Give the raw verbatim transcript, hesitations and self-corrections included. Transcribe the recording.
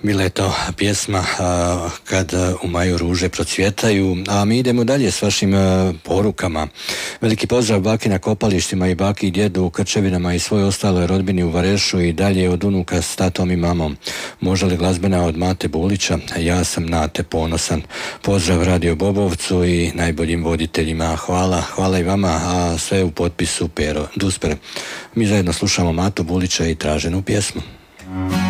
Bila je to pjesma a, Kad u maju ruže procvjetaju, a mi idemo dalje s vašim a, porukama. Veliki pozdrav baki na kopalištima i baki i djedu u Krčevinama i svoj ostaloj rodbini u Varešu i dalje od unuka s tatom i mamom. Može li glazbena od Mate Bulića? Ja sam na te ponosan. Pozdrav Radio Bobovcu i najboljim voditeljima. Hvala, hvala i vama, a sve u potpisu Pero Dusper. Mi zajedno slušamo Matu Bulića i traženu pjesmu.